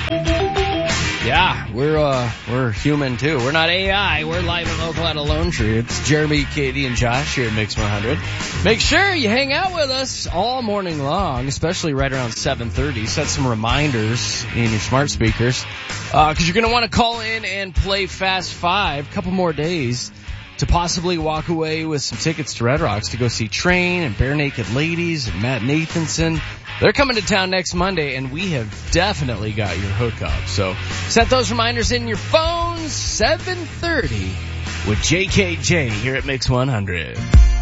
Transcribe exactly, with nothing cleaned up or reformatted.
Yeah, we're uh we're human too. We're not A I. We're live and local at a Lone Tree. It's Jeremy, Katie, and Josh here at Mix one hundred. Make sure you hang out with us all morning long, especially right around seven thirty. Set some reminders in your smart speakers, uh, because you're gonna want to call in and play Fast Five. A couple more days to possibly walk away with some tickets to Red Rocks to go see Train and Bare Naked Ladies and Matt Nathanson. They're coming to town next Monday, and we have definitely got your hookup. So set those reminders in your phones, seven thirty with J K J here at Mix one hundred.